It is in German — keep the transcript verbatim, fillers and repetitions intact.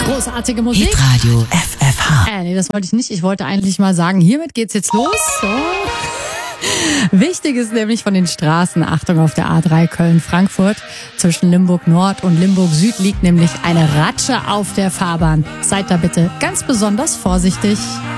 Großartige Musik. Hitradio F F H. Äh, nee, das wollte ich nicht. Ich wollte eigentlich mal sagen, hiermit geht's jetzt los. So. Wichtig ist nämlich von den Straßen, Achtung auf der A drei Köln-Frankfurt. Zwischen Limburg Nord und Limburg Süd liegt nämlich eine Ratsche auf der Fahrbahn. Seid da bitte ganz besonders vorsichtig.